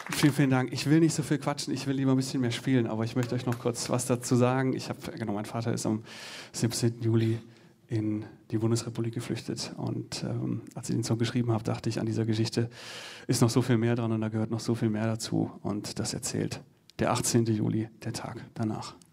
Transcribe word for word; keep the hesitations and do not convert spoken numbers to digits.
Vielen, vielen Dank. Ich will nicht so viel quatschen, ich will lieber ein bisschen mehr spielen, aber ich möchte euch noch kurz was dazu sagen. Ich habe, genau, mein Vater ist am siebzehnten Juli in die Bundesrepublik geflüchtet und ähm, als ich den Song geschrieben habe, dachte ich, an dieser Geschichte ist noch so viel mehr dran und da gehört noch so viel mehr dazu und das erzählt der achtzehnten Juli, der Tag danach.